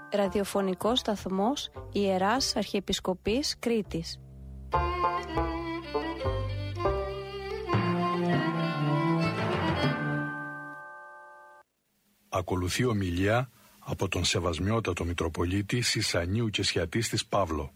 ραδιοφωνικός σταθμός Ιεράς Αρχιεπισκοπής Κρήτης. Ακολουθεί ομιλία από τον Σεβασμιότατο Μητροπολίτη Σισανίου και Σιατίστης Παύλο.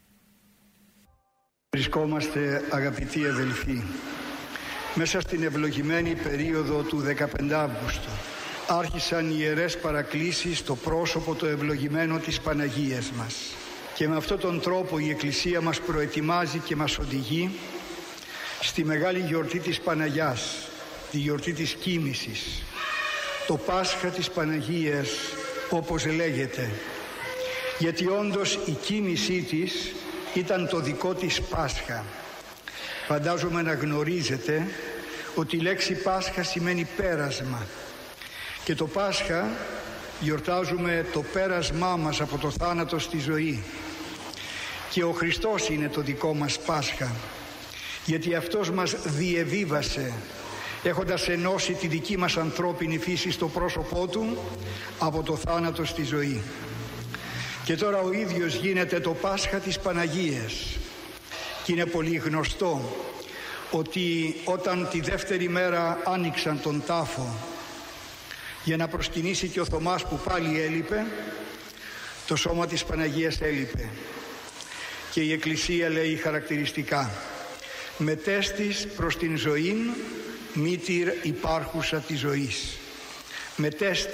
Βρισκόμαστε, αγαπητοί αδελφοί, μέσα στην ευλογημένη περίοδο του 15 Αύγουστου. Άρχισαν οι ιερές παρακλήσεις στο πρόσωπο το ευλογημένο της Παναγίας μας. Και με αυτόν τον τρόπο η Εκκλησία μας προετοιμάζει και μας οδηγεί στη μεγάλη γιορτή της Παναγιάς, τη γιορτή της Κοίμησης, το Πάσχα της Παναγίας όπως λέγεται, γιατί όντως η κοίμησή της ήταν το δικό της Πάσχα. Φαντάζομαι να γνωρίζετε ότι η λέξη Πάσχα σημαίνει πέρασμα και το Πάσχα γιορτάζουμε το πέρασμά μας από το θάνατο στη ζωή και ο Χριστός είναι το δικό μας Πάσχα, γιατί Αυτός μας διεβίβασε έχοντας ενώσει τη δική μας ανθρώπινη φύση στο πρόσωπό Του από το θάνατο στη ζωή. Και τώρα ο ίδιος γίνεται το Πάσχα της Παναγίας. Και είναι πολύ γνωστό ότι όταν τη δεύτερη μέρα άνοιξαν τον τάφο για να προσκυνήσει και ο Θωμάς που πάλι έλειπε, το σώμα της Παναγίας έλειπε. Και η Εκκλησία λέει χαρακτηριστικά: μετέστης προς την ζωήν μήτηρ υπάρχουσα της ζωής. Μετέστη,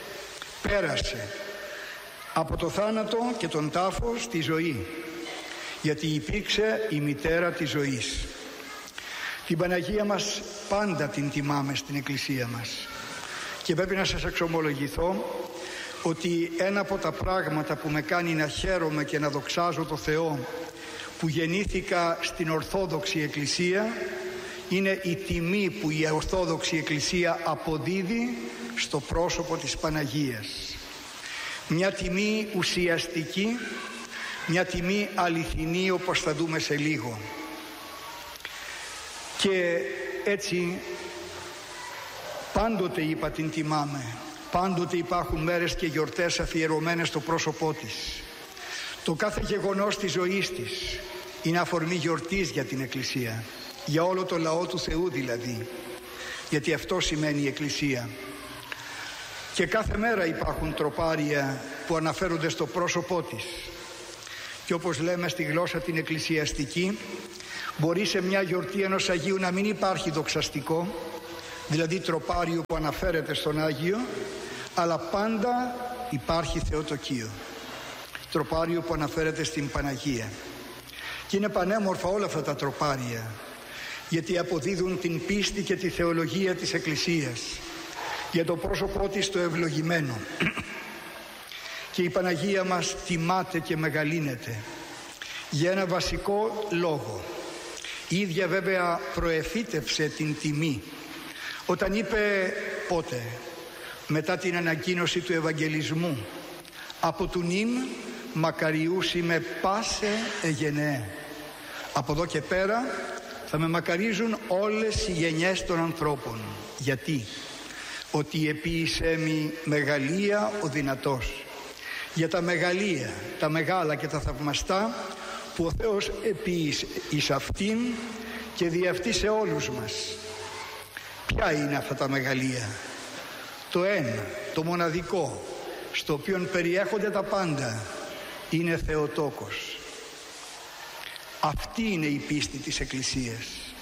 πέρασε από το θάνατο και τον τάφο στη ζωή, γιατί υπήρξε η μητέρα της ζωής. Την Παναγία μας πάντα την τιμάμε στην Εκκλησία μας και πρέπει να σας εξομολογηθώ ότι ένα από τα πράγματα που με κάνει να χαίρομαι και να δοξάζω το Θεό που γεννήθηκα στην Ορθόδοξη Εκκλησία είναι η τιμή που η Ορθόδοξη Εκκλησία αποδίδει στο πρόσωπο της Παναγίας. Μια τιμή ουσιαστική, μια τιμή αληθινή, όπως θα δούμε σε λίγο. Και έτσι πάντοτε είπα την τιμάμε, πάντοτε υπάρχουν μέρες και γιορτές αφιερωμένες στο πρόσωπό της. Το κάθε γεγονός της ζωής της είναι αφορμή γιορτής για την Εκκλησία, για όλο το λαό του Θεού δηλαδή, γιατί αυτό σημαίνει η Εκκλησία. Και κάθε μέρα υπάρχουν τροπάρια που αναφέρονται στο πρόσωπό της. Και όπως λέμε στη γλώσσα την εκκλησιαστική, μπορεί σε μια γιορτή ενός Αγίου να μην υπάρχει δοξαστικό, δηλαδή τροπάριο που αναφέρεται στον Άγιο, αλλά πάντα υπάρχει Θεοτοκείο, τροπάριο που αναφέρεται στην Παναγία. Και είναι πανέμορφα όλα αυτά τα τροπάρια, γιατί αποδίδουν την πίστη και τη θεολογία της Εκκλησίας για το πρόσωπό της το ευλογημένο. Και η Παναγία μας τιμάται και μεγαλύνεται για ένα βασικό λόγο. Η ίδια βέβαια προεφήτευσε την τιμή όταν είπε πότε, μετά την ανακοίνωση του Ευαγγελισμού, από του νυν μακαριούσι με πάσε εγενέ. Από εδώ και πέρα θα με μακαρίζουν όλες οι γενιές των ανθρώπων. Γιατί? Ότι επίησέ μη μεγαλεία ο δυνατός. Για τα μεγαλεία, τα μεγάλα και τα θαυμαστά που ο Θεός επίησε εις αυτήν και δι' αυτή σε όλους μας. Ποια είναι αυτά τα μεγαλεία? Το ένα, το μοναδικό, στο οποίο περιέχονται τα πάντα, είναι Θεοτόκος. Αυτή είναι η πίστη της Εκκλησίας.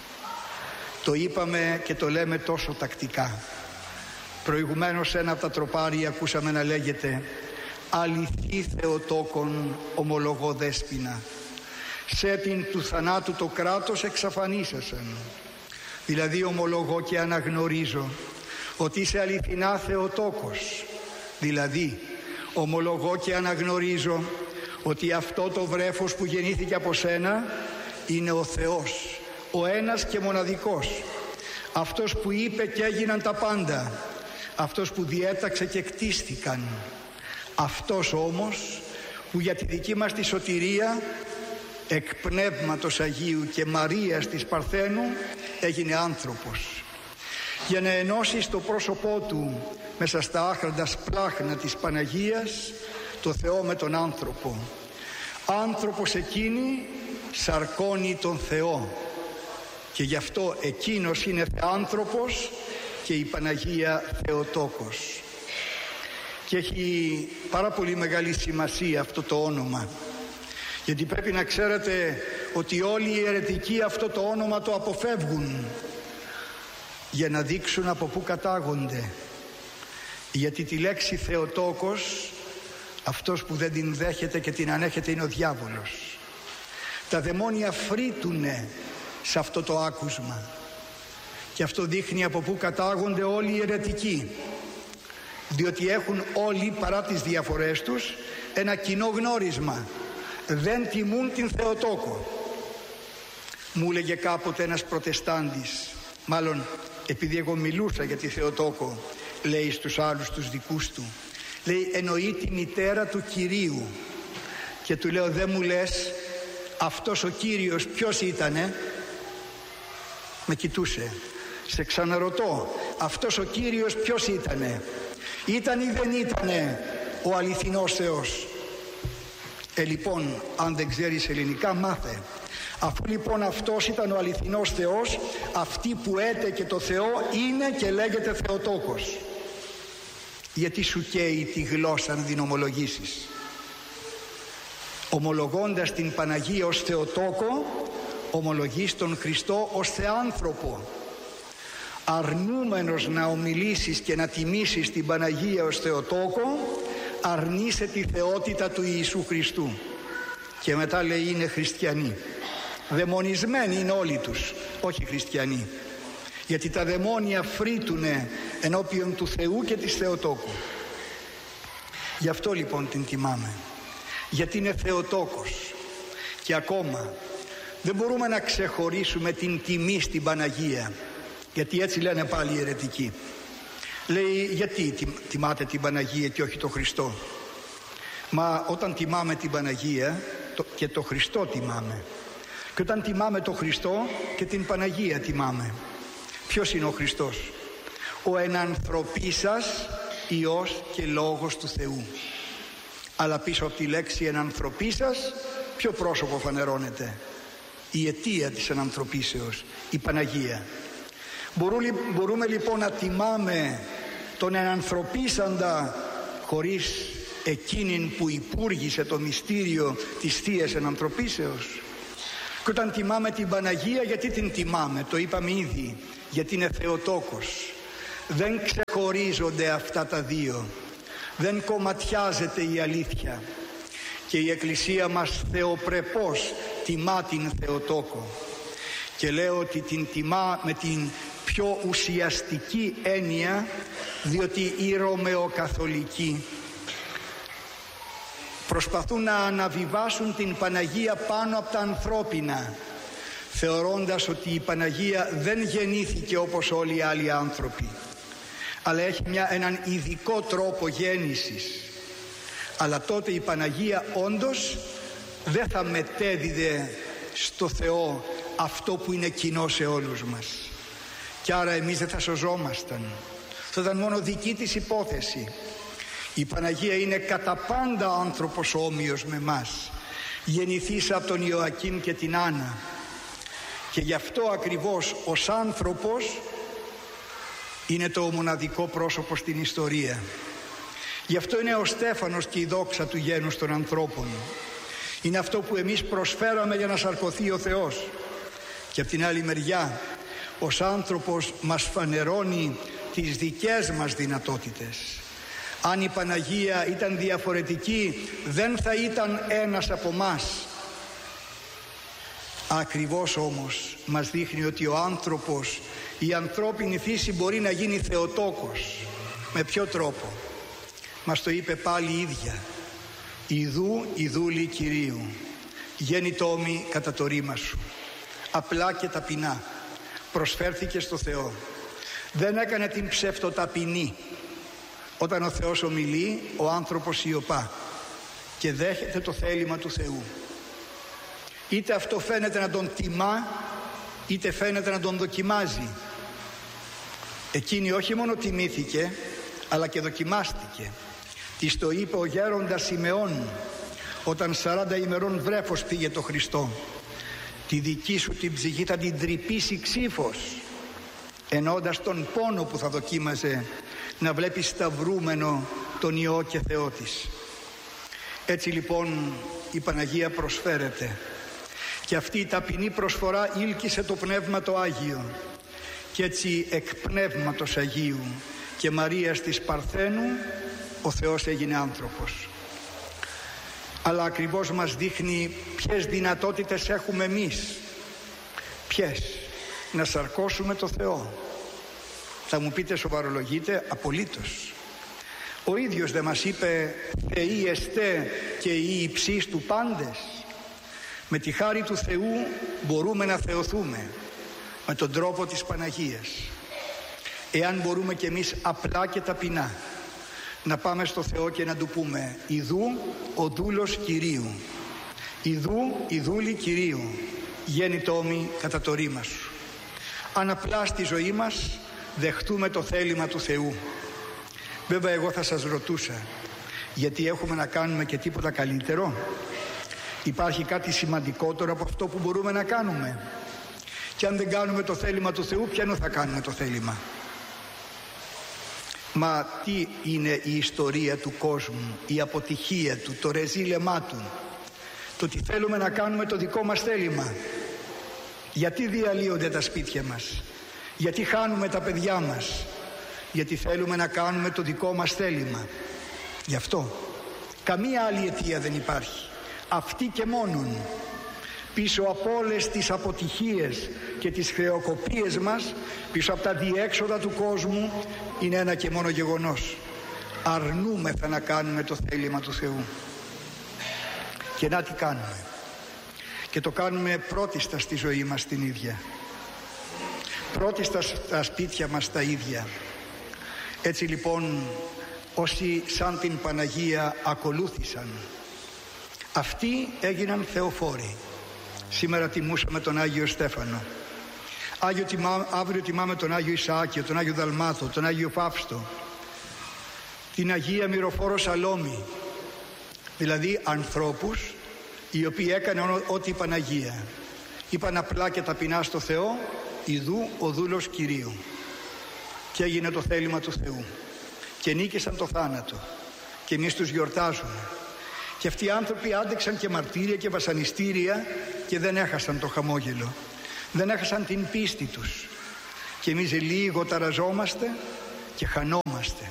Το είπαμε και το λέμε τόσο τακτικά. Προηγουμένως ένα από τα τροπάρια ακούσαμε να λέγεται «Αληθή Θεοτόκον ομολογώ δέσποινα, σε την του θανάτου το κράτος εξαφανίσασαν». Δηλαδή ομολογώ και αναγνωρίζω ότι είσαι αληθινά Θεοτόκος. Δηλαδή ομολογώ και αναγνωρίζω ότι αυτό το βρέφος που γεννήθηκε από σένα είναι ο Θεός, ο ένας και μοναδικός, αυτός που είπε και έγιναν τα πάντα, αυτός που διέταξε και κτίστηκαν, αυτός όμως που για τη δική μας τη σωτηρία εκ Πνεύματος Αγίου και Μαρίας της Παρθένου έγινε άνθρωπος, για να ενώσει στο πρόσωπό του μέσα στα άχραντα σπλάχνα της Παναγίας το Θεό με τον άνθρωπο. Άνθρωπος εκείνη σαρκώνει τον Θεό και γι' αυτό εκείνος είναι άνθρωπος και η Παναγία Θεοτόκος. Και έχει πάρα πολύ μεγάλη σημασία αυτό το όνομα, γιατί πρέπει να ξέρετε ότι όλοι οι αιρετικοί αυτό το όνομα το αποφεύγουν για να δείξουν από πού κατάγονται, γιατί τη λέξη Θεοτόκος αυτός που δεν την δέχεται και την ανέχεται είναι ο διάβολος. Τα δαιμόνια φρύτουνε σε αυτό το άκουσμα και αυτό δείχνει από πού κατάγονται όλοι οι αιρετικοί, διότι έχουν όλοι παρά τις διαφορές τους ένα κοινό γνώρισμα: δεν τιμούν την Θεοτόκο. Μου έλεγε κάποτε ένας προτεστάντης, μάλλον επειδή εγώ μιλούσα για τη Θεοτόκο, λέει στους άλλους τους δικούς του, λέει εννοεί τη μητέρα του Κυρίου, και του λέω δεν μου λες αυτός ο Κύριος ποιος ήτανε? Με κοιτούσε. Σε ξαναρωτώ, αυτός ο Κύριος ποιος ήτανε? Ήταν ή δεν ήτανε ο αληθινός Θεός? Λοιπόν, αν δεν ξέρεις ελληνικά μάθε. Αφού λοιπόν αυτός ήταν ο αληθινός Θεός, αυτή που έτεκε το Θεό είναι και λέγεται Θεοτόκος. Γιατί σου καίει τη γλώσσα να την ομολογήσεις? Ομολογώντας την Παναγία ως Θεοτόκο, ομολογείς τον Χριστό ως Θεάνθρωπο. Αρνούμενος να ομιλήσεις και να τιμήσεις την Παναγία ως Θεοτόκο, αρνείσαι τη θεότητα του Ιησού Χριστού. Και μετά λέει είναι χριστιανοί. Δαιμονισμένοι είναι όλοι τους, όχι χριστιανοί, γιατί τα δαιμόνια φρύτουνε ενώπιον του Θεού και της Θεοτόκου. Γι' αυτό λοιπόν την τιμάμε, γιατί είναι Θεοτόκος. Και ακόμα δεν μπορούμε να ξεχωρίσουμε την τιμή στην Παναγία, γιατί έτσι λένε πάλι οι αιρετικοί. Λέει γιατί τιμάτε την Παναγία και όχι το Χριστό? Μα όταν τιμάμε την Παναγία και το Χριστό τιμάμε, και όταν τιμάμε το Χριστό και την Παναγία τιμάμε. Ποιος είναι ο Χριστός? Ο ενανθρωπίσας Υιός και Λόγος του Θεού. Αλλά πίσω από τη λέξη ενανθρωπίσας ποιο πρόσωπο φανερώνεται? Η αιτία της ενανθρωπίσεως, η Παναγία. Μπορούμε λοιπόν να τιμάμε τον ενανθρωπίσαντα χωρίς εκείνην που υπούργησε το μυστήριο της Θείας Ενανθρωπίσεως? Και όταν τιμάμε την Παναγία, γιατί την τιμάμε? Το είπαμε ήδη, γιατί είναι Θεοτόκος. Δεν ξεχωρίζονται αυτά τα δύο, δεν κομματιάζεται η αλήθεια, και η Εκκλησία μας θεοπρεπώς τιμά την Θεοτόκο. Και λέω ότι την τιμά με την πιο ουσιαστική έννοια, διότι οι Ρωμαιοκαθολικοί προσπαθούν να αναβιβάσουν την Παναγία πάνω από τα ανθρώπινα, θεωρώντας ότι η Παναγία δεν γεννήθηκε όπως όλοι οι άλλοι άνθρωποι, αλλά έχει έναν ειδικό τρόπο γέννησης. Αλλά τότε η Παναγία όντως δεν θα μετέδιδε στο Θεό αυτό που είναι κοινό σε όλους μας, και άρα εμείς δεν θα σωζόμασταν. Θα ήταν μόνο δική της υπόθεση. Η Παναγία είναι κατά πάντα άνθρωπος όμοιος με μας, γεννηθής από τον Ιωακήμ και την Άννα, και γι' αυτό ακριβώς ως άνθρωπος είναι το μοναδικό πρόσωπο στην ιστορία. Γι' αυτό είναι ο Στέφανος και η δόξα του γένους των ανθρώπων. Είναι αυτό που εμείς προσφέραμε για να σαρκωθεί ο Θεός. Και από την άλλη μεριά, ως άνθρωπος μας φανερώνει τις δικές μας δυνατότητες. Αν η Παναγία ήταν διαφορετική, δεν θα ήταν ένας από μας. Ακριβώς όμως μας δείχνει ότι ο άνθρωπος, η ανθρώπινη φύση μπορεί να γίνει Θεοτόκος. Με ποιο τρόπο? Μας το είπε πάλι η ίδια. Ιδού η δούλη Κυρίου, γέννητό μη κατά το ρήμα σου. Απλά και ταπεινά προσφέρθηκε στο Θεό. Δεν έκανε την ψευτοταπεινή. Όταν ο Θεός ομιλεί, ο άνθρωπος σιωπά και δέχεται το θέλημα του Θεού. Είτε αυτό φαίνεται να τον τιμά, είτε φαίνεται να τον δοκιμάζει. Εκείνη όχι μόνο τιμήθηκε, αλλά και δοκιμάστηκε. Της το είπε ο γέροντας Σιμεών όταν 40 ημερών βρέφος πήγε το Χριστό. Τη δική σου την ψυχή θα την τρυπήσει ξύφος, εννοώντας τον πόνο που θα δοκίμαζε να βλέπει σταυρούμενο τον Υιό και Θεό της. Έτσι λοιπόν η Παναγία προσφέρεται, και αυτή η ταπεινή προσφορά ήλκησε το Πνεύμα το Άγιο, και έτσι εκ Πνεύματος Αγίου και Μαρίας της Παρθένου ο Θεός έγινε άνθρωπος. Αλλά ακριβώς μας δείχνει ποιες δυνατότητες έχουμε εμείς. Ποιες? Να σαρκώσουμε το Θεό. Θα μου πείτε, σοβαρολογείτε? Απολύτως. Ο ίδιος δεν μας είπε «Θεοί εστέ και οι υψείς του πάντες»? Με τη χάρη του Θεού μπορούμε να θεωθούμε με τον τρόπο της Παναγίας. Εάν μπορούμε κι εμείς απλά και ταπεινά να πάμε στο Θεό και να του πούμε «Ιδού ο δούλος Κυρίου, ιδού η δούλη Κυρίου, γέννητό μη κατά το ρήμα σου». Αν απλά στη ζωή μας δεχτούμε το θέλημα του Θεού. Βέβαια εγώ θα σας ρωτούσα, γιατί έχουμε να κάνουμε και τίποτα καλύτερο? Υπάρχει κάτι σημαντικότερο από αυτό που μπορούμε να κάνουμε? Και αν δεν κάνουμε το θέλημα του Θεού, ποιανού θα κάνουμε το θέλημα? Μα τι είναι η ιστορία του κόσμου, η αποτυχία του, το ρεζίλεμά του? Το ότι θέλουμε να κάνουμε το δικό μας θέλημα. Γιατί διαλύονται τα σπίτια μας? Γιατί χάνουμε τα παιδιά μας? Γιατί θέλουμε να κάνουμε το δικό μας θέλημα. Γι' αυτό. Καμία άλλη αιτία δεν υπάρχει. Αυτή και μόνον. Πίσω από όλες τις αποτυχίες και τις χρεοκοπίες μας, πίσω από τα διέξοδα του κόσμου, είναι ένα και μόνο γεγονός. Αρνούμεθα να κάνουμε το θέλημα του Θεού. Και να τι κάνουμε? Και το κάνουμε πρώτιστα στη ζωή μας την ίδια. Πρώτιστα στα σπίτια μας τα ίδια. Έτσι λοιπόν όσοι σαν την Παναγία ακολούθησαν, αυτοί έγιναν θεοφόροι. Σήμερα τιμούσαμε τον Άγιο Στέφανο. Αύριο τιμάμε τον Άγιο Ισαάκιο, τον Άγιο Δαλμάθο, τον Άγιο Φαύστο, την Αγία Μυροφόρο Σαλόμη. Δηλαδή ανθρώπους οι οποίοι έκαναν ό,τι η Παναγία. Είπαν απλά και ταπεινά στο Θεό «Ιδού ο δούλος Κυρίου». Και έγινε το θέλημα του Θεού. Και νίκησαν το θάνατο. Και εμείς τους γιορτάζουμε. Και αυτοί οι άνθρωποι άντεξαν και μαρτύρια και βασανιστήρια και δεν έχασαν το χαμόγελο. Δεν έχασαν την πίστη τους. Και εμείς λίγο ταραζόμαστε και χανόμαστε.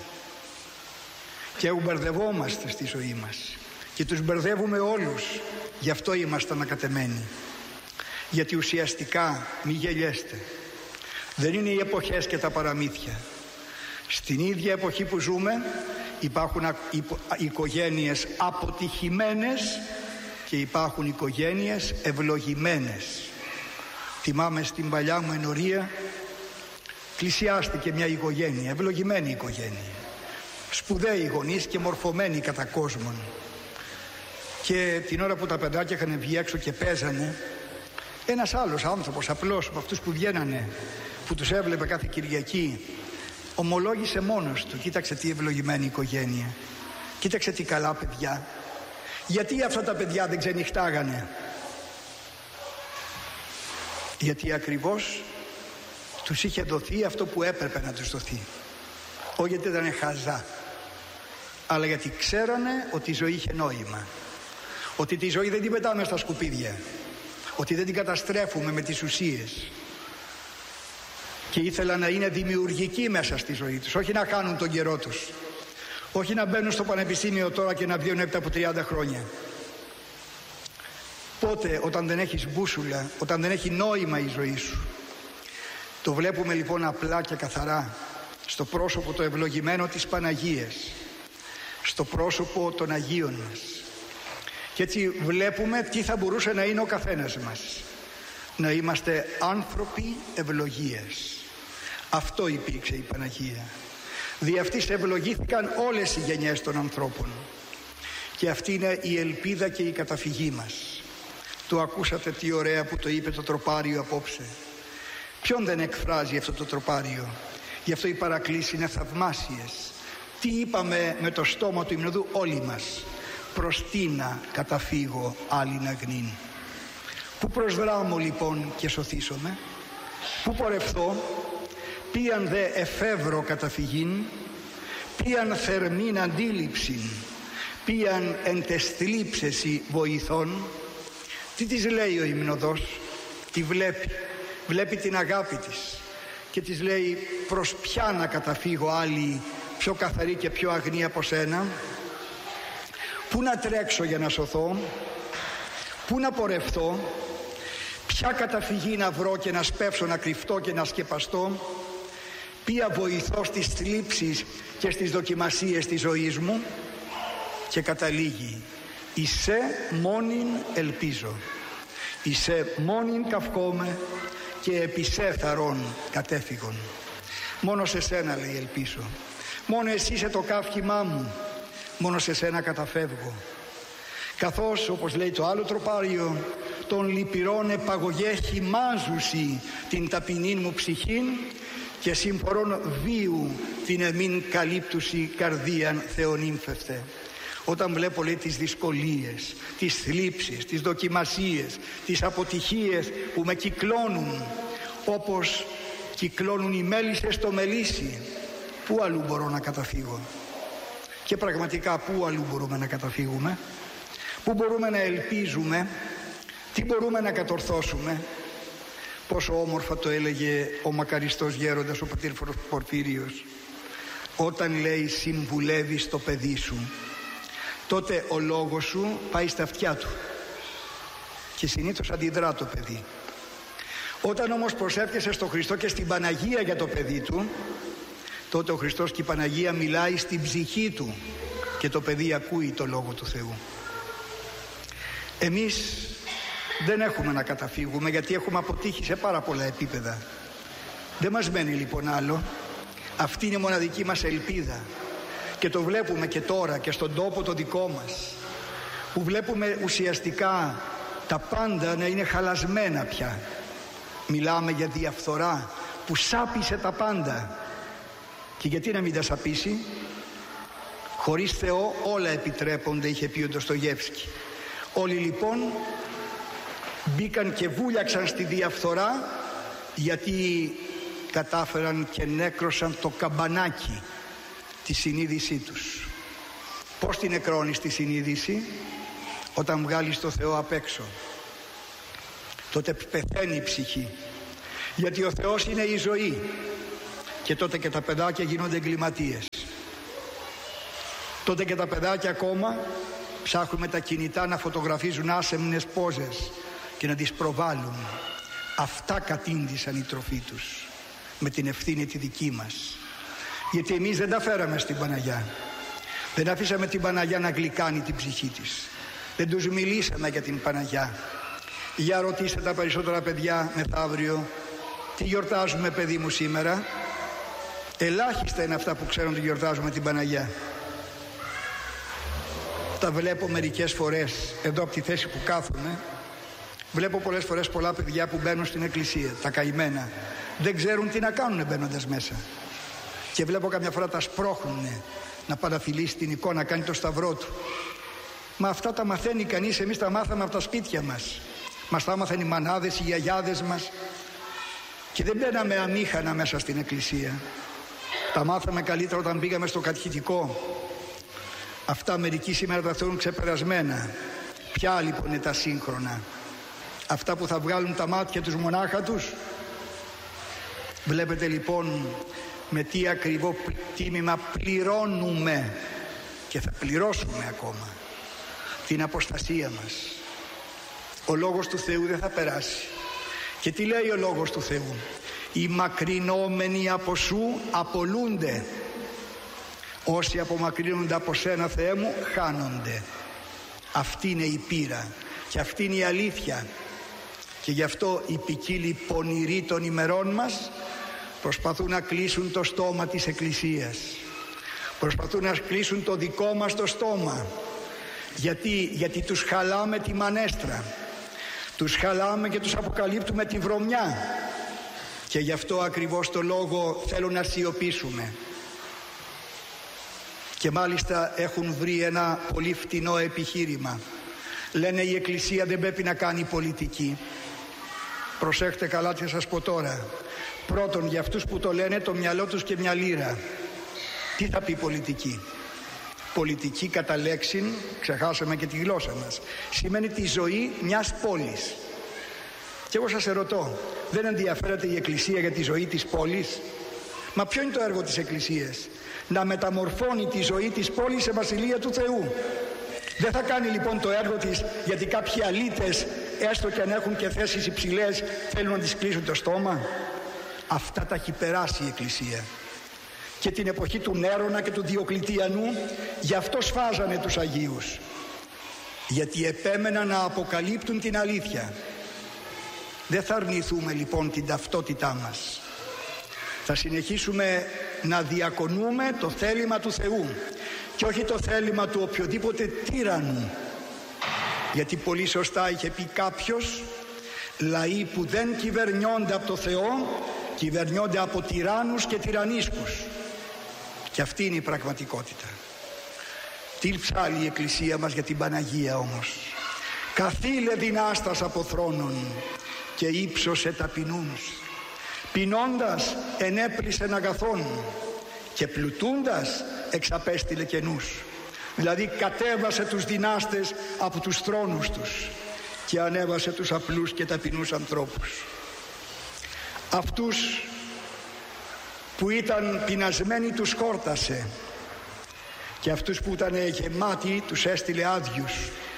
Και μπερδευόμαστε στη ζωή μας. Και τους μπερδεύουμε όλους. Γι' αυτό είμαστε ανακατεμένοι. Γιατί ουσιαστικά, μη γελιέστε, δεν είναι οι εποχές και τα παραμύθια. Στην ίδια εποχή που ζούμε υπάρχουν οικογένειες αποτυχημένες και υπάρχουν οικογένειες ευλογημένες. Θυμάμαι στην παλιά μου ενορία πλησιάστηκε μια οικογένεια, ευλογημένη οικογένεια, σπουδαίοι γονείς και μορφωμένοι κατά κόσμον. Και την ώρα που τα παιδάκια είχαν βγει έξω και παίζανε, ένας άλλος άνθρωπος απλός από αυτούς που βγαίνανε, που τους έβλεπε κάθε Κυριακή, ομολόγησε μόνος του: κοίταξε τι ευλογημένη οικογένεια, κοίταξε τι καλά παιδιά. Γιατί αυτά τα παιδιά δεν ξενυχτάγανε? Γιατί ακριβώς τους είχε δοθεί αυτό που έπρεπε να τους δοθεί. Όχι γιατί ήταν χαζά, αλλά γιατί ξέρανε ότι η ζωή είχε νόημα. Ότι τη ζωή δεν την πετάμε στα σκουπίδια, ότι δεν την καταστρέφουμε με τις ουσίες. Και ήθελαν να είναι δημιουργικοί μέσα στη ζωή τους, όχι να χάνουν τον καιρό τους. Όχι να μπαίνουν στο πανεπιστήμιο τώρα και να βγαίνουν έπειτα από 30 χρόνια. Πότε? Όταν δεν έχεις μπούσουλα, όταν δεν έχει νόημα η ζωή σου. Το βλέπουμε λοιπόν απλά και καθαρά στο πρόσωπο το ευλογημένο της Παναγίας, στο πρόσωπο των Αγίων μας. Και έτσι βλέπουμε τι θα μπορούσε να είναι ο καθένας μας. Να είμαστε άνθρωποι ευλογίας. Αυτό υπήρξε η Παναγία. Δι' αυτής ευλογήθηκαν όλες οι γενιές των ανθρώπων. Και αυτή είναι η ελπίδα και η καταφυγή μας. Το ακούσατε τι ωραία που το είπε το τροπάριο απόψε. Ποιον δεν εκφράζει αυτό το τροπάριο? Γι' αυτό οι παρακλήσεις είναι θαυμάσιες. Τι είπαμε με το στόμα του υμνοδού όλοι μας? Προς τι να καταφύγω άλλην αγνήν? Πού προσδράμω λοιπόν και σωθήσομαι? Πού πορευθώ? Ποιαν δε εφεύρω καταφυγήν? Ποιαν θερμήν αντίληψην? Ποιαν εν τες θλίψεσι βοηθών? Τι της λέει ο υμνοδός? Τη βλέπει την αγάπη της και της λέει, προς ποια να καταφύγω άλλη πιο καθαρή και πιο αγνή από σένα? Πού να τρέξω για να σωθώ? Πού να πορευθώ? Ποια καταφυγή να βρω και να σπεύσω, να κρυφτώ και να σκεπαστώ? Ποια βοηθώ στις θλίψεις και στις δοκιμασίες της ζωής μου? Και καταλήγει, «Εισέ μόνην ελπίζω, εισέ μόνην καυκόμαι και επισέ θαρών κατέφυγον». Μόνο σε σένα, λέει, ελπίζω. Μόνο εσύ είσαι το καύκιμά μου. Μόνο σε σένα καταφεύγω. Καθώς, όπως λέει το άλλο τροπάριο, των λυπηρών επαγωγέ χυμάζουσι την ταπεινήν μου ψυχήν και συμφορών βίου την εμήν καλύπτουσι καρδίαν θεονύμφευτε. Όταν βλέπω, λέει, τις δυσκολίες, τις θλίψεις, τις δοκιμασίες, τις αποτυχίες που με κυκλώνουν όπως κυκλώνουν οι μέλισσες στο μελίσι, πού αλλού μπορώ να καταφύγω? Και πραγματικά πού αλλού μπορούμε να καταφύγουμε? Πού μπορούμε να ελπίζουμε? Τι μπορούμε να κατορθώσουμε? Πόσο όμορφα το έλεγε ο μακαριστός γέροντας ο πατήρ Πορφύριος. Όταν, λέει, συμβουλεύεις το παιδί σου, τότε ο λόγος σου πάει στα αυτιά του και συνήθως αντιδρά το παιδί. Όταν όμως προσεύχεσαι στο Χριστό και στην Παναγία για το παιδί του, τότε ο Χριστός και η Παναγία μιλάει στην ψυχή του και το παιδί ακούει το Λόγο του Θεού. Εμείς δεν έχουμε να καταφύγουμε, γιατί έχουμε αποτύχει σε πάρα πολλά επίπεδα. Δεν μας μένει λοιπόν άλλο. Αυτή είναι η μοναδική μας ελπίδα και το βλέπουμε και τώρα και στον τόπο το δικό μας, που βλέπουμε ουσιαστικά τα πάντα να είναι χαλασμένα πια. Μιλάμε για διαφθορά που σάπισε τα πάντα. Και γιατί να μην τα σαπίσει? Χωρίς Θεό όλα επιτρέπονται, είχε πει ο Ντοστογεύσκι. Όλοι λοιπόν μπήκαν και βούλιαξαν στη διαφθορά, γιατί κατάφεραν και νέκρωσαν το καμπανάκι, τη συνείδησή τους. Πώς την νεκρώνεις τη συνείδηση? Όταν βγάλεις το Θεό απ' έξω. Τότε πεθαίνει η ψυχή, γιατί ο Θεός είναι η ζωή. Και τότε και τα παιδάκια γίνονται εγκληματίες. Τότε και τα παιδάκια ακόμα ψάχνουν τα κινητά να φωτογραφίζουν άσεμνες πόζες και να τις προβάλλουν. Αυτά κατήντησαν η τροφή τους, με την ευθύνη τη δική μας. Γιατί εμείς δεν τα φέραμε στην Παναγιά. Δεν αφήσαμε την Παναγιά να γλυκάνει την ψυχή της. Δεν τους μιλήσαμε για την Παναγιά. Για ρωτήστε τα περισσότερα παιδιά μεθαύριο, τι γιορτάζουμε, παιδί μου, σήμερα? Ελάχιστα είναι αυτά που ξέρουν ότι γιορτάζουμε την Παναγιά. Τα βλέπω μερικές φορές εδώ από τη θέση που κάθομαι. Βλέπω πολλές φορές πολλά παιδιά που μπαίνουν στην εκκλησία, τα καημένα. Δεν ξέρουν τι να κάνουν μπαίνοντας μέσα. Και βλέπω καμιά φορά τα σπρώχνουν να παραφιλήσει την εικόνα, να κάνει το σταυρό του. Μα αυτά τα μαθαίνει κανείς? Εμείς τα μάθαμε από τα σπίτια μας. Μας τα μάθανε οι μανάδες, οι γιαγιάδες μας. Και δεν μπαίναμε αμήχανα μέσα στην εκκλησία. Τα μάθαμε καλύτερα όταν πήγαμε στο κατηχητικό. Αυτά μερικοί σήμερα τα θεωρούν ξεπερασμένα. Ποια λοιπόν είναι τα σύγχρονα? Αυτά που θα βγάλουν τα μάτια τους μονάχα τους. Βλέπετε λοιπόν με τι ακριβό τίμημα πληρώνουμε και θα πληρώσουμε ακόμα την αποστασία μας. Ο Λόγος του Θεού δεν θα περάσει. Και τι λέει ο Λόγος του Θεού? Οι μακρινόμενοι από σου απολούνται. Όσοι απομακρύνονται από σένα, Θεέ μου, χάνονται. Αυτή είναι η πείρα και αυτή είναι η αλήθεια. Και γι' αυτό οι ποικίλοι πονηροί των ημερών μας προσπαθούν να κλείσουν το στόμα της Εκκλησίας. Προσπαθούν να κλείσουν το δικό μας το στόμα. Γιατί τους χαλάμε τη μανέστρα. Τους χαλάμε και τους αποκαλύπτουμε τη βρωμιά. Και γι' αυτό ακριβώς το λόγο θέλω να σιωπήσουμε. Και μάλιστα έχουν βρει ένα πολύ φτηνό επιχείρημα. Λένε η Εκκλησία δεν πρέπει να κάνει πολιτική. Προσέχτε καλά τι θα σας πω τώρα. Πρώτον, για αυτούς που το λένε, το μυαλό τους και μια λίρα. Τι θα πει πολιτική? Πολιτική κατά λέξην, ξεχάσαμε και τη γλώσσα μας, σημαίνει τη ζωή μιας πόλης. Και εγώ σας ερωτώ, δεν ενδιαφέρεται η Εκκλησία για τη ζωή της πόλης? Μα ποιο είναι το έργο της Εκκλησίας? Να μεταμορφώνει τη ζωή της πόλης σε βασιλεία του Θεού. Δεν θα κάνει λοιπόν το έργο της γιατί κάποιοι αλήτες, έστω και αν έχουν και θέσεις υψηλές, θέλουν να τις κλείσουν το στόμα. Αυτά τα έχει περάσει η Εκκλησία. Και την εποχή του Νέρονα και του Διοκλητιανού, γι' αυτό σφάζανε τους Αγίους. Γιατί επέμεναν να αποκαλύπτουν την αλήθεια. Δεν θα αρνηθούμε λοιπόν την ταυτότητά μας. Θα συνεχίσουμε να διακονούμε το θέλημα του Θεού και όχι το θέλημα του οποιοδήποτε τύραννου. Γιατί πολύ σωστά είχε πει κάποιος, λαοί που δεν κυβερνιόνται από το Θεό, κυβερνιόνται από τυράννους και τυραννίσκους. Και αυτή είναι η πραγματικότητα. Τι ψάλλει η Εκκλησία μας για την Παναγία όμως? Καθήλε δυνάστας από θρόνων και ύψωσε ταπεινούς. Πεινώντας ενέπλησεν αγαθών και πλουτούντας εξαπέστειλε κενούς. Δηλαδή κατέβασε τους δυνάστες από τους θρόνους τους και ανέβασε τους απλούς και ταπεινούς ανθρώπους. Αυτούς που ήταν πεινασμένοι τους χόρτασε και αυτούς που ήταν γεμάτοι τους έστειλε άδειους.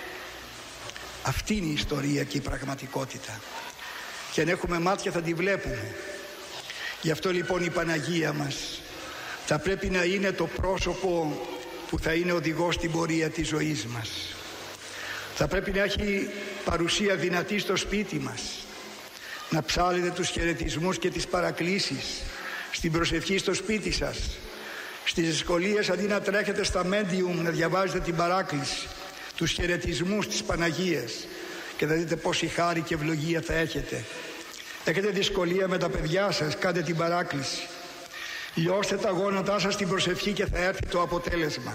Αυτή είναι η ιστορία και η πραγματικότητα. Και αν έχουμε μάτια θα τη βλέπουμε. Γι' αυτό λοιπόν η Παναγία μας θα πρέπει να είναι το πρόσωπο που θα είναι οδηγός στην πορεία της ζωής μας. Θα πρέπει να έχει παρουσία δυνατή στο σπίτι μας. Να ψάλλετε τους χαιρετισμούς και τις παρακλήσεις στην προσευχή στο σπίτι σας. Στις δυσκολίες, αντί να τρέχετε στα medium να διαβάζετε την παράκληση, τους χαιρετισμούς της Παναγίας, και θα δείτε πόση χάρη και ευλογία θα έχετε. Έχετε δυσκολία με τα παιδιά σας, κάντε την παράκληση. Λιώστε τα γόνατά σας στην προσευχή και θα έρθει το αποτέλεσμα.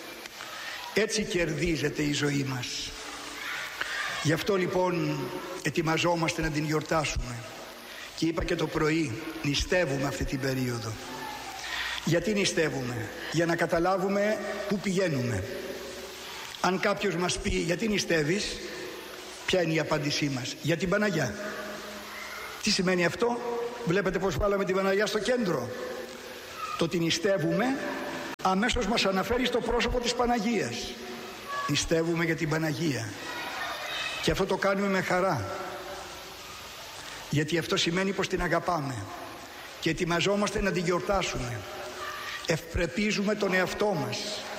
Έτσι κερδίζεται η ζωή μας. Γι' αυτό λοιπόν ετοιμαζόμαστε να την γιορτάσουμε. Και είπα και το πρωί, νηστεύουμε αυτή την περίοδο. Γιατί νηστεύουμε? Για να καταλάβουμε πού πηγαίνουμε. Αν κάποιος μας πει γιατί νηστεύεις, ποια είναι η απάντησή μας? Για την Παναγιά. Τι σημαίνει αυτό? Βλέπετε πως βάλαμε την Παναγιά στο κέντρο. Το ότι νηστεύουμε αμέσως μας αναφέρει στο πρόσωπο της Παναγίας. Νηστεύουμε για την Παναγία. Και αυτό το κάνουμε με χαρά. Γιατί αυτό σημαίνει πως την αγαπάμε. Και ετοιμαζόμαστε να την γιορτάσουμε. Ευπρεπίζουμε τον εαυτό μας.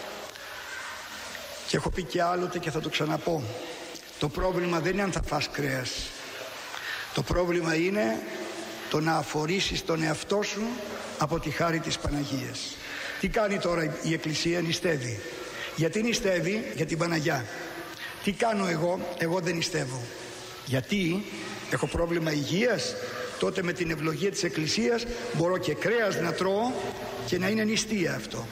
Και έχω πει και άλλοτε και θα το ξαναπώ. Το πρόβλημα δεν είναι αν θα φας κρέας. Το πρόβλημα είναι το να αφορήσεις τον εαυτό σου από τη χάρη της Παναγίας. Τι κάνει τώρα η Εκκλησία? Νηστεύει. Γιατί νηστεύει? Για την Παναγιά. Τι κάνω εγώ? Εγώ δεν νηστεύω. Γιατί? Έχω πρόβλημα υγείας? Τότε με την ευλογία της Εκκλησίας μπορώ και κρέας να τρώω και να είναι νηστεία αυτό.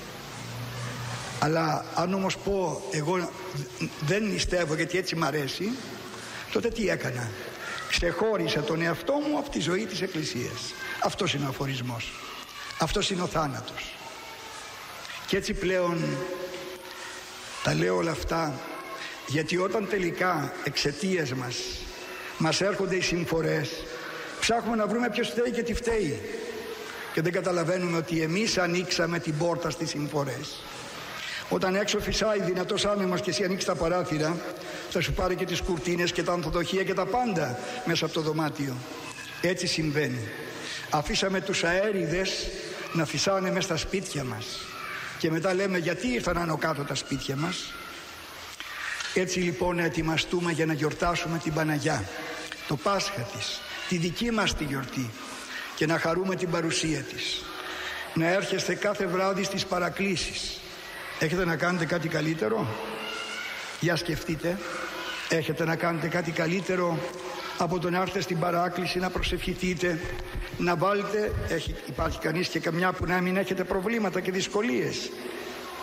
Αλλά αν όμως πω εγώ δεν νηστεύω γιατί έτσι μ' αρέσει, τότε τι έκανα? Ξεχώρισα τον εαυτό μου από τη ζωή της Εκκλησίας. Αυτός είναι ο αφορισμός. Αυτός είναι ο θάνατος. Και έτσι πλέον τα λέω όλα αυτά, γιατί όταν τελικά εξαιτίας μας έρχονται οι συμφορές, ψάχνουμε να βρούμε ποιος φταίει και τι φταίει. Και δεν καταλαβαίνουμε ότι εμείς ανοίξαμε την πόρτα στις συμφορές. Όταν έξω φυσάει δυνατός άνεμος και εσύ ανοίξεις τα παράθυρα, θα σου πάρει και τις κουρτίνες και τα ανθοδοχεία και τα πάντα μέσα από το δωμάτιο. Έτσι συμβαίνει. Αφήσαμε τους αέριδες να φυσάνε μέσα στα σπίτια μας. Και μετά λέμε γιατί ήρθαν άνω κάτω τα σπίτια μας. Έτσι λοιπόν να ετοιμαστούμε για να γιορτάσουμε την Παναγιά, το Πάσχα της, τη δική μας τη γιορτή, και να χαρούμε την παρουσία της. Να έρχεστε κάθε βράδυ στις παρακλήσεις. Έχετε να κάνετε κάτι καλύτερο? Για σκεφτείτε. Έχετε να κάνετε κάτι καλύτερο από το να έρθετε στην παράκληση, να προσευχηθείτε, να βάλετε? Υπάρχει κανείς και καμιά που να μην έχετε προβλήματα και δυσκολίες?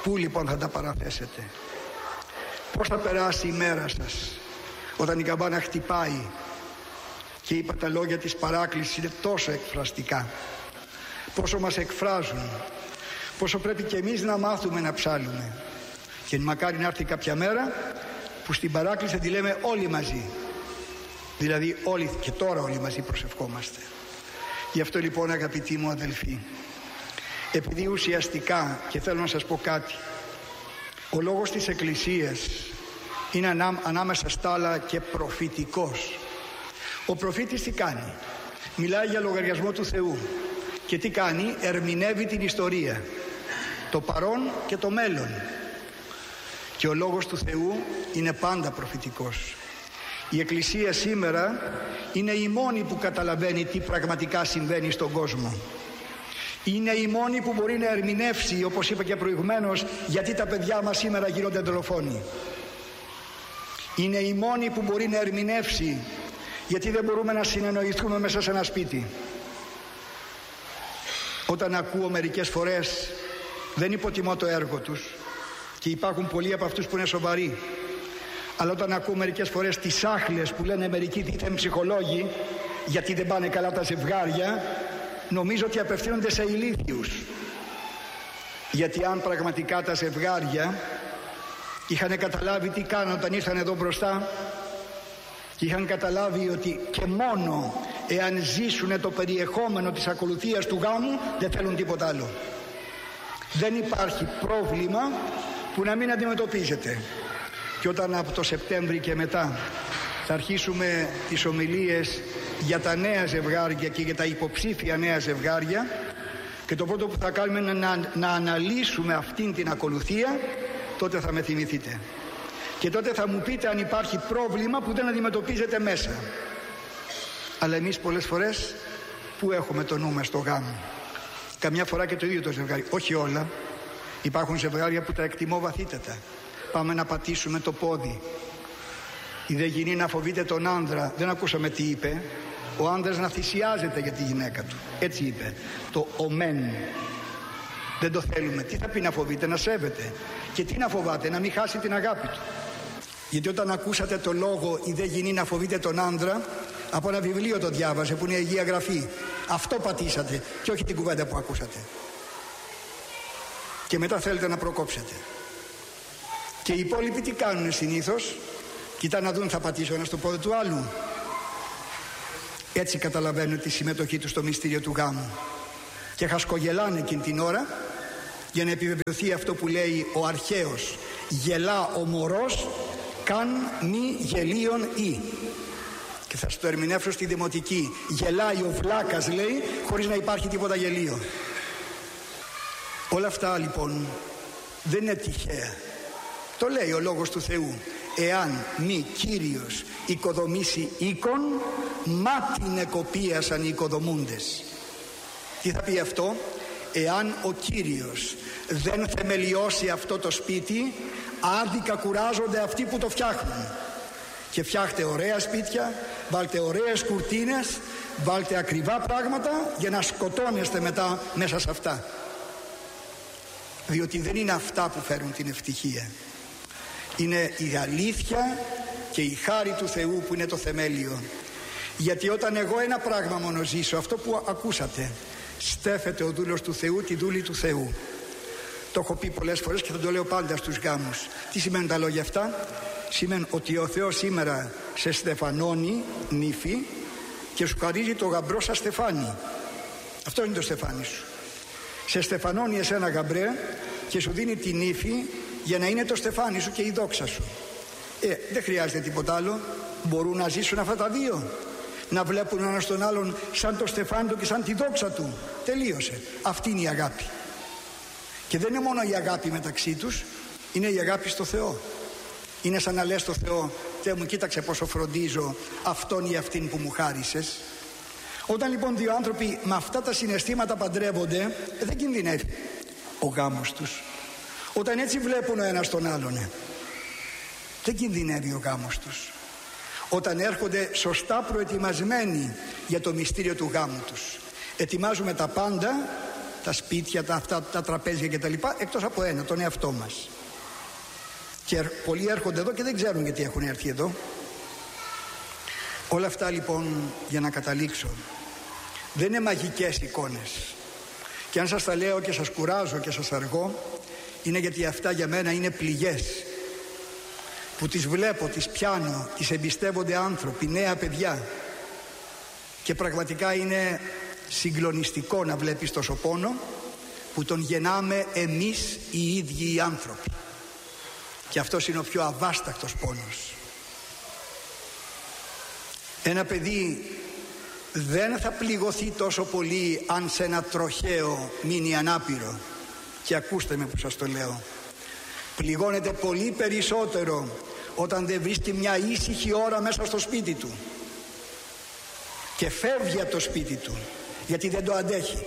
Πού λοιπόν θα τα παραθέσετε? Πώς θα περάσει η μέρα σας όταν η καμπάνα χτυπάει και είπα τα λόγια της παράκλησης είναι τόσο εκφραστικά, πόσο μας εκφράζουν, πόσο πρέπει και εμείς να μάθουμε να ψάλουμε. Και μακάρι να έρθει κάποια μέρα που στην παράκληση τη λέμε όλοι μαζί, δηλαδή όλοι, και τώρα όλοι μαζί προσευχόμαστε. Γι' αυτό λοιπόν αγαπητοί μου αδελφοί, επειδή ουσιαστικά, και θέλω να σας πω κάτι, ο λόγος της Εκκλησίας είναι ανάμεσα στα άλλα και προφητικός. Ο προφήτης τι κάνει? Μιλάει για λογαριασμό του Θεού. Και τι κάνει? Ερμηνεύει την ιστορία, το παρόν και το μέλλον. Και ο λόγος του Θεού είναι πάντα προφητικός. Η Εκκλησία σήμερα είναι η μόνη που καταλαβαίνει τι πραγματικά συμβαίνει στον κόσμο. Είναι η μόνη που μπορεί να ερμηνεύσει, όπως είπα και προηγουμένως, γιατί τα παιδιά μας σήμερα γίνονται δολοφόνοι. Είναι η μόνη που μπορεί να ερμηνεύσει γιατί δεν μπορούμε να συνεννοηθούμε μέσα σε ένα σπίτι. Όταν ακούω μερικές φορές, δεν υποτιμώ το έργο τους και υπάρχουν πολλοί από αυτούς που είναι σοβαροί, αλλά όταν ακούω μερικές φορές τις άχλες που λένε μερικοί δίθεν ψυχολόγοι γιατί δεν πάνε καλά τα ζευγάρια, νομίζω ότι απευθύνονται σε ηλίθιους. Γιατί αν πραγματικά τα ζευγάρια είχαν καταλάβει τι κάνουν όταν ήρθαν εδώ μπροστά και είχαν καταλάβει ότι και μόνο εάν ζήσουν το περιεχόμενο της ακολουθίας του γάμου δεν θέλουν τίποτα άλλο. Δεν υπάρχει πρόβλημα που να μην αντιμετωπίζεται. Και όταν από το Σεπτέμβρη και μετά θα αρχίσουμε τις ομιλίες για τα νέα ζευγάρια και για τα υποψήφια νέα ζευγάρια, και το πρώτο που θα κάνουμε είναι να αναλύσουμε αυτήν την ακολουθία, τότε θα με θυμηθείτε. Και τότε θα μου πείτε αν υπάρχει πρόβλημα που δεν αντιμετωπίζετε μέσα. Αλλά εμείς πολλές φορές που έχουμε το νου μας στο γάμο? Καμιά φορά και το ίδιο το ζευγάρι. Όχι όλα. Υπάρχουν ζευγάρια που τα εκτιμώ βαθύτατα. Πάμε να πατήσουμε το πόδι. Η δε γυνή να φοβείται τον άνδρα. Δεν ακούσαμε τι είπε. Ο άνδρας να θυσιάζεται για τη γυναίκα του. Έτσι είπε. Το ομέν. Δεν το θέλουμε. Τι θα πει να φοβείται? Να σέβεται. Και τι να φοβάται? Να μην χάσει την αγάπη του. Γιατί όταν ακούσατε το λόγο η δε γυνή να φοβείται τον άνδρα, από ένα βιβλίο το διάβασε που είναι η Αγία Γραφή. Αυτό πατήσατε και όχι την κουβέντα που ακούσατε. Και μετά θέλετε να προκόψετε. Και οι υπόλοιποι τι κάνουνε συνήθως? Κοιτά να δουν, θα πατήσω ένα στο πόδι του άλλου. Έτσι καταλαβαίνουν τη συμμετοχή του στο μυστήριο του γάμου. Και χασκογελάνε εκείνη την ώρα για να επιβεβαιωθεί αυτό που λέει ο αρχαίος. Γελά ο μωρός καν μη γελίον ή. Και θα στο ερμηνεύσω στη δημοτική. Γελάει ο βλάκας, λέει, χωρίς να υπάρχει τίποτα γελίο. Όλα αυτά λοιπόν δεν είναι τυχαία. Το λέει ο λόγος του Θεού. Εάν μη Κύριος οικοδομήσει οίκον, μα την εκοπίασαν οι οικοδομούντες. Τι θα πει αυτό? Εάν ο Κύριος δεν θεμελιώσει αυτό το σπίτι, άδικα κουράζονται αυτοί που το φτιάχνουν. Και φτιάχτε ωραία σπίτια, βάλτε ωραίες κουρτίνες, βάλτε ακριβά πράγματα για να σκοτώνεστε μετά μέσα σε αυτά. Διότι δεν είναι αυτά που φέρουν την ευτυχία. Είναι η αλήθεια και η χάρη του Θεού που είναι το θεμέλιο. Γιατί όταν εγώ ένα πράγμα μόνο ζήσω, αυτό που ακούσατε, στέφεται ο δούλος του Θεού τη δούλη του Θεού. Το έχω πει πολλές φορές και θα το λέω πάντα στους γάμους. Τι σημαίνουν τα λόγια αυτά? Σημαίνουν ότι ο Θεός σήμερα σε στεφανώνει νύφη και σου χαρίζει το γαμπρό σαν στεφάνι. Αυτό είναι το στεφάνι σου. Σε στεφανώνει εσένα γαμπρέ και σου δίνει τη νύφη για να είναι το στεφάνι σου και η δόξα σου. Δεν χρειάζεται τίποτα άλλο. Μπορούν να ζήσουν αυτά τα δύο. Να βλέπουν ένα στον άλλον σαν το στεφάνι του και σαν τη δόξα του. Τελείωσε. Αυτή είναι η αγάπη. Και δεν είναι μόνο η αγάπη μεταξύ τους, είναι η αγάπη στο Θεό. Είναι σαν να λες στο Θεό, Θεέ μου, κοίταξε πόσο φροντίζω αυτόν ή αυτήν που μου χάρισες. Όταν λοιπόν δύο άνθρωποι με αυτά τα συναισθήματα παντρεύονται, δεν κινδυνεύει ο γάμος τους. Όταν έτσι βλέπουν ο ένας τον άλλον, δεν κινδυνεύει ο γάμος τους. Όταν έρχονται σωστά προετοιμασμένοι για το μυστήριο του γάμου τους. Ετοιμάζουμε τα πάντα τα σπίτια, τα τραπέζια κτλ. Εκτός από ένα, τον εαυτό μας. Και πολλοί έρχονται εδώ και δεν ξέρουν γιατί έχουν έρθει εδώ. Όλα αυτά λοιπόν, για να καταλήξω, δεν είναι μαγικές εικόνες. Και αν σας τα λέω και σας κουράζω και σας αργώ, είναι γιατί αυτά για μένα είναι πληγές που τις βλέπω, τις πιάνω, τις εμπιστεύονται άνθρωποι, νέα παιδιά, και πραγματικά είναι συγκλονιστικό να βλέπεις τόσο πόνο που τον γεννάμε εμείς οι ίδιοι οι άνθρωποι, και αυτός είναι ο πιο αβάστακτος πόνος. Ένα παιδί δεν θα πληγωθεί τόσο πολύ αν σε ένα τροχαίο μείνει ανάπηρο, και ακούστε με που σας το λέω, πληγώνεται πολύ περισσότερο όταν δεν βρίσκει μια ήσυχη ώρα μέσα στο σπίτι του και φεύγει από το σπίτι του γιατί δεν το αντέχει.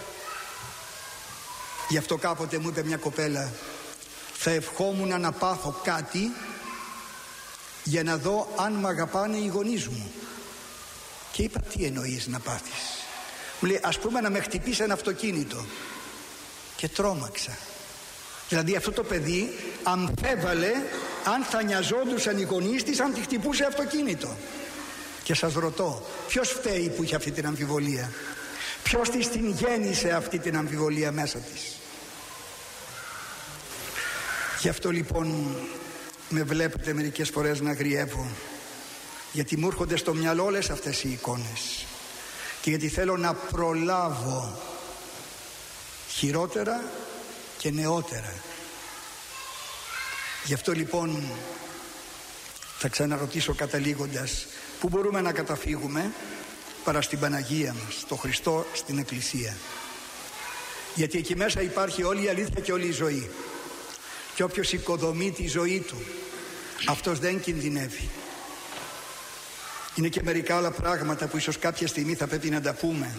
Γι' αυτό κάποτε μου είπε μια κοπέλα, θα ευχόμουν να πάθω κάτι για να δω αν μ' αγαπάνε οι γονείς μου. Και είπα, τι εννοείς να πάθεις? Μου λέει, ας πούμε να με χτυπήσει ένα αυτοκίνητο. Και τρόμαξα. Δηλαδή αυτό το παιδί αμφέβαλε αν θα νοιαζόντουσαν οι γονείς της αν τη χτυπούσε αυτοκίνητο. Και σας ρωτώ, ποιος φταίει που είχε αυτή την αμφιβολία? Ποιος της την γέννησε αυτή την αμφιβολία μέσα της? Γι' αυτό λοιπόν με βλέπετε μερικές φορές να αγριεύω, γιατί μου έρχονται στο μυαλό όλες αυτές οι εικόνες και γιατί θέλω να προλάβω χειρότερα και νεότερα. Γι' αυτό λοιπόν θα ξαναρωτήσω καταλήγοντας, πού μπορούμε να καταφύγουμε παρά στην Παναγία μας, στο Χριστό, στην Εκκλησία? Γιατί εκεί μέσα υπάρχει όλη η αλήθεια και όλη η ζωή, και όποιος οικοδομεί τη ζωή του, αυτός δεν κινδυνεύει. Είναι και μερικά άλλα πράγματα που ίσως κάποια στιγμή θα πρέπει να τα πούμε,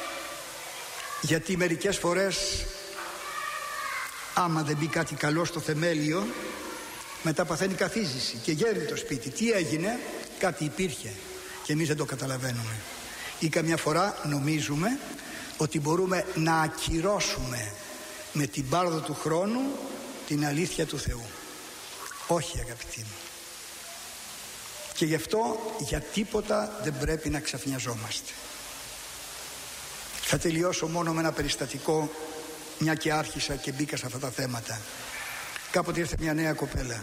γιατί μερικές φορές άμα δεν μπει κάτι καλό στο θεμέλιο, μετά παθαίνει καθίζηση και γέρνει το σπίτι. Τι έγινε? Κάτι υπήρχε και εμείς δεν το καταλαβαίνουμε, ή καμιά φορά νομίζουμε ότι μπορούμε να ακυρώσουμε με την πάροδο του χρόνου την αλήθεια του Θεού. Όχι, αγαπητοί μου. Και γι' αυτό για τίποτα δεν πρέπει να ξαφνιαζόμαστε. Θα τελειώσω μόνο με ένα περιστατικό, μια και άρχισα και μπήκα σε αυτά τα θέματα. Κάποτε ήρθε μια νέα κοπέλα.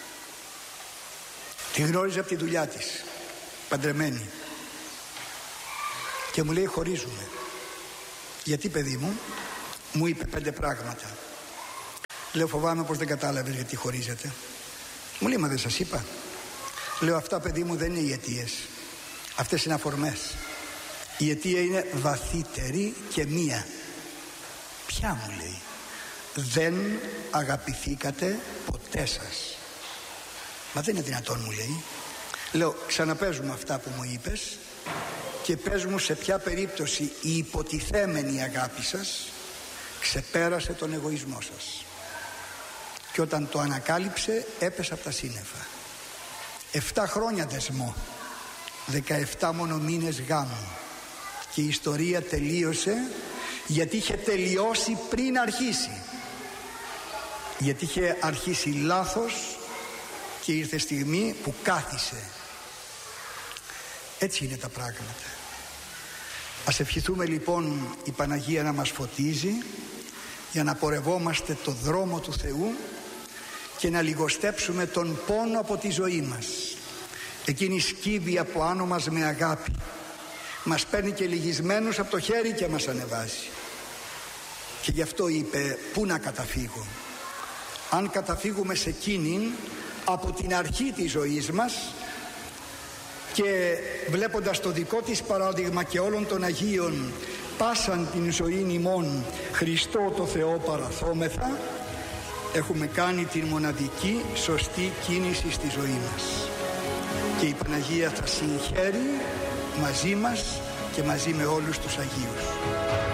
Τη γνώριζε από τη δουλειά της, παντρεμένη, και μου λέει, χωρίζουμε. Γιατί, παιδί μου? Μου είπε 5 πράγματα. Λέω, φοβάμαι πως δεν κατάλαβες γιατί χωρίζετε. Μου λέει, μα δεν σας είπα? Λέω, αυτά, παιδί μου, δεν είναι οι αιτίες. Αυτές είναι αφορμές. Η αιτία είναι βαθύτερη και μία. Ποια? Μου λέει. Δεν αγαπηθήκατε ποτέ σας. Μα δεν είναι δυνατόν, μου λέει. Λέω, ξαναπέζουμε αυτά που μου είπες και πες μου σε ποια περίπτωση η υποτιθέμενη αγάπη σας ξεπέρασε τον εγωισμό σας. Και όταν το ανακάλυψε, έπεσε από τα σύννεφα. 7 χρόνια δεσμό, 17 μόνο μήνες γάμου, και η ιστορία τελείωσε γιατί είχε τελειώσει πριν αρχίσει. Γιατί είχε αρχίσει λάθος και ήρθε στιγμή που κάθισε. Έτσι είναι τα πράγματα. Ας ευχηθούμε λοιπόν η Παναγία να μας φωτίζει για να πορευόμαστε το δρόμο του Θεού και να λιγοστέψουμε τον πόνο από τη ζωή μας. Εκείνη σκύβει από άνω μας με αγάπη, μας παίρνει και λυγισμένους από το χέρι και μας ανεβάζει. Και γι' αυτό είπε, πού να καταφύγω? Αν καταφύγουμε σε εκείνην από την αρχή της ζωής μας, και βλέποντας το δικό της παράδειγμα και όλων των Αγίων, πάσαν την ζωήν ημών Χριστό το Θεό παραθόμεθα, έχουμε κάνει την μοναδική σωστή κίνηση στη ζωή μας. Και η Παναγία θα συγχαίρει μαζί μας και μαζί με όλους τους Αγίους.